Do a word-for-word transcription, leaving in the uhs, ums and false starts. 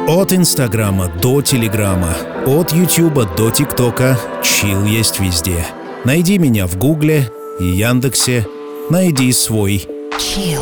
От Инстаграма до Телеграма, от Ютуба до ТикТока, чил есть везде. Найди меня в Гугле и Яндексе. Найди свой Chill.